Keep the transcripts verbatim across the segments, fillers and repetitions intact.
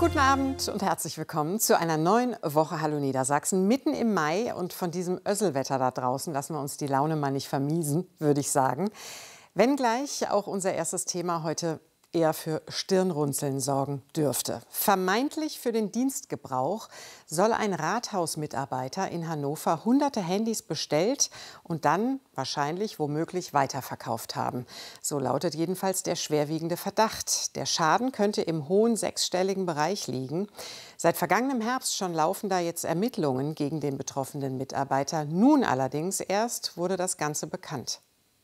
Guten Abend und herzlich willkommen zu einer neuen Woche Hallo Niedersachsen. Mitten im Mai und von diesem Össelwetter da draußen lassen wir uns die Laune mal nicht vermiesen, würde ich sagen. Wenngleich auch unser erstes Thema heute eher für Stirnrunzeln sorgen dürfte. Vermeintlich für den Dienstgebrauch soll ein Rathausmitarbeiter in Hannover hunderte Handys bestellt und dann wahrscheinlich womöglich weiterverkauft haben. So lautet jedenfalls der schwerwiegende Verdacht. Der Schaden könnte im hohen sechsstelligen Bereich liegen. Seit vergangenem Herbst schon laufen da jetzt Ermittlungen gegen den betroffenen Mitarbeiter. Nun allerdings erst wurde das Ganze bekannt.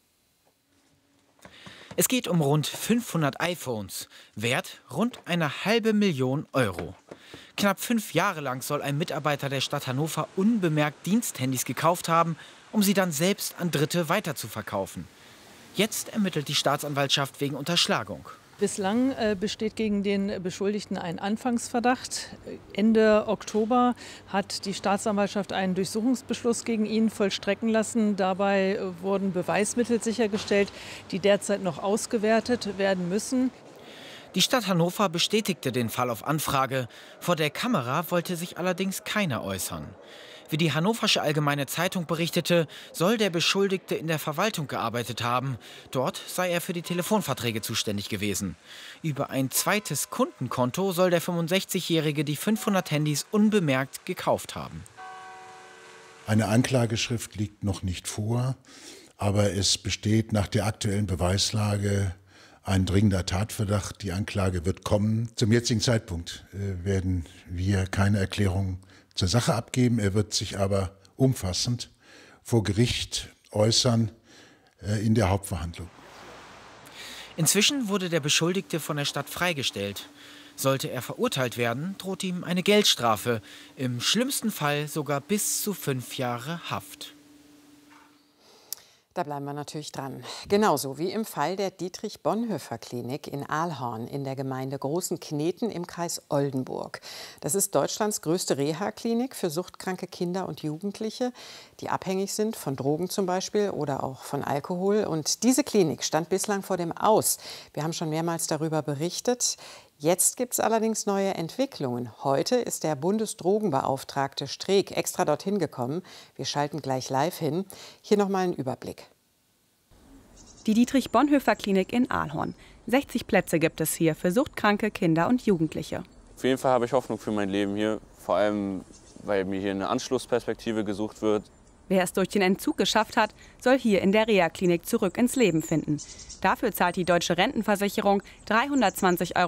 Es geht um rund fünfhundert iPhones, wert rund eine halbe Million Euro. Knapp fünf Jahre lang soll ein Mitarbeiter der Stadt Hannover unbemerkt Diensthandys gekauft haben, um sie dann selbst an Dritte weiterzuverkaufen. Jetzt ermittelt die Staatsanwaltschaft wegen Unterschlagung. Bislang äh, besteht gegen den Beschuldigten ein Anfangsverdacht. Ende Oktober hat die Staatsanwaltschaft einen Durchsuchungsbeschluss gegen ihn vollstrecken lassen. Dabei äh, wurden Beweismittel sichergestellt, die derzeit noch ausgewertet werden müssen. Die Stadt Hannover bestätigte den Fall auf Anfrage. Vor der Kamera wollte sich allerdings keiner äußern. Wie die Hannoversche Allgemeine Zeitung berichtete, soll der Beschuldigte in der Verwaltung gearbeitet haben. Dort sei er für die Telefonverträge zuständig gewesen. Über ein zweites Kundenkonto soll der fünfundsechzigjährige die fünfhundert Handys unbemerkt gekauft haben. Eine Anklageschrift liegt noch nicht vor, aber es besteht nach der aktuellen Beweislage ein dringender Tatverdacht. Die Anklage wird kommen. Zum jetzigen Zeitpunkt äh, werden wir keine Erklärung zur Sache abgeben. Er wird sich aber umfassend vor Gericht äußern äh, in der Hauptverhandlung. Inzwischen wurde der Beschuldigte von der Stadt freigestellt. Sollte er verurteilt werden, droht ihm eine Geldstrafe, im schlimmsten Fall sogar bis zu fünf Jahre Haft. Da bleiben wir natürlich dran. Genauso wie im Fall der Dietrich-Bonhoeffer-Klinik in Ahlhorn in der Gemeinde Großen Kneten im Kreis Oldenburg. Das ist Deutschlands größte Reha-Klinik für suchtkranke Kinder und Jugendliche, die abhängig sind von Drogen zum Beispiel oder auch von Alkohol. Und diese Klinik stand bislang vor dem Aus. Wir haben schon mehrmals darüber berichtet. Jetzt gibt es allerdings neue Entwicklungen. Heute ist der Bundesdrogenbeauftragte Streeck extra dorthin gekommen. Wir schalten gleich live hin. Hier noch mal ein Überblick. Die Dietrich-Bonhoeffer-Klinik in Ahlhorn. sechzig Plätze gibt es hier für suchtkranke Kinder und Jugendliche. Auf jeden Fall habe ich Hoffnung für mein Leben hier. Vor allem, weil mir hier eine Anschlussperspektive gesucht wird. Wer es durch den Entzug geschafft hat, soll hier in der Reha-Klinik zurück ins Leben finden. Dafür zahlt die Deutsche Rentenversicherung dreihundertzwanzig Euro